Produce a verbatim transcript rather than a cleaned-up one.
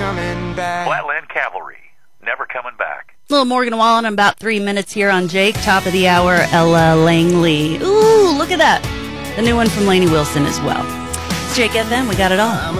coming back. Flatland Cavalry, never coming back. Little Morgan Wallen in about three minutes here on Jake. Top of the hour, Ella Langley. Ooh, look at that. The new one from Lainey Wilson as well. It's Jake F M. We got it all.